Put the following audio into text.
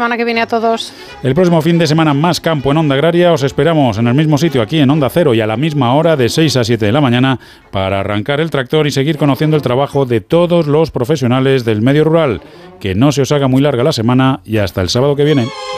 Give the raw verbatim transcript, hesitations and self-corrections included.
semana que viene a todos. El próximo fin de semana más campo en Onda Agraria. Os esperamos en el mismo sitio, aquí en Onda Cero, y a la misma hora, de seis a siete de la mañana, para arrancar el tractor y seguir conociendo el trabajo de todos los profesionales del medio rural. Que no se os haga muy larga la semana y hasta el sábado que viene.